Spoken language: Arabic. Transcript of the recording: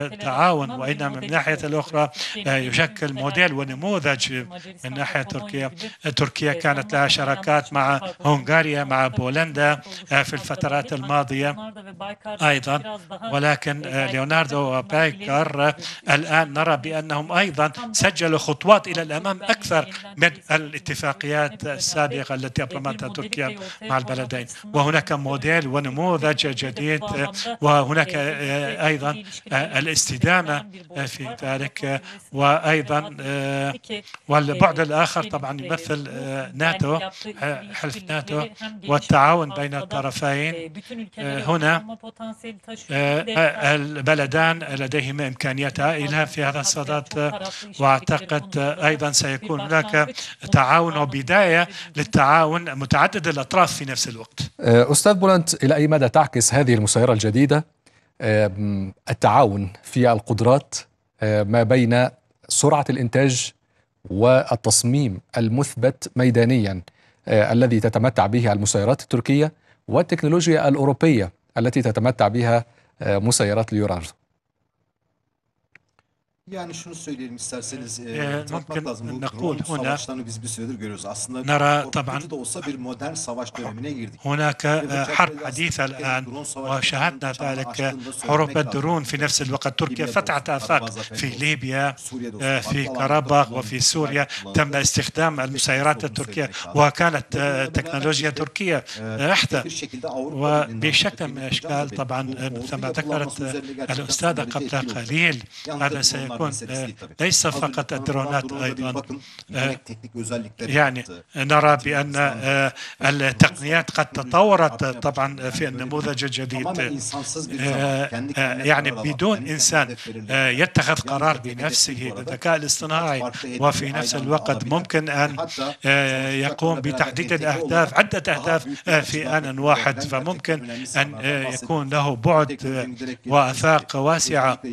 تعاون، وإنما من الناحية الأخرى يشكل موديل ونموذج من ناحية تركيا. تركيا كانت لها شراكات مع هنغاريا، مع بولندا في الفترات الماضية أيضا، ولكن ليوناردو وبايكر الآن نرى بأنهم أيضا سجلوا خطوات إلى الأمام أكثر من الاتفاقيات السابقة التي أبرمتها تركيا مع البلدين. وهناك موديل ونموذج جديد، وهناك أيضا الاستدامة في ذلك. وأيضا والبعد الآخر طبعا يمثل ناتو، حلف ناتو، والتعاون بين الطرفين. هنا البلدان لديهما إمكانيات هائلة في هذا الصدد، وأعتقد أيضا سيكون هناك تعاون وبداية للتعاون متعدد الأطراف في نفس الوقت. أستاذ بولنت، إلى أي مدى تعكس هذه المسيرة الجديدة التعاون في القدرات ما بين سرعة الإنتاج والتصميم المثبت ميدانيا الذي تتمتع به المسيرات التركية والتكنولوجيا الأوروبية التي تتمتع بها مسيرات ليوناردو؟ ممكن نقول هنا نرى طبعا هناك حرب حديثة الآن، وشاهدنا ذلك حروب الدرون في نفس الوقت. تركيا فتحت آفاق في ليبيا، في كرباخ، وفي سوريا تم استخدام المسيرات التركية، وكانت تكنولوجيا تركية بحتة. وبشكل من الأشكال طبعا مثل ما ذكرت الأستاذة قبل قليل، هذا سيكون ليس فقط الدرونات، أيضا يعني نرى بأن التقنيات قد تطورت طبعا في النموذج الجديد، يعني بدون إنسان يتخذ قرار بنفسه الذكاء الاصطناعي، وفي نفس الوقت ممكن أن يقوم بتحديد الأهداف، عدة أهداف في آن واحد، فممكن أن يكون له بعد وآفاق واسعة.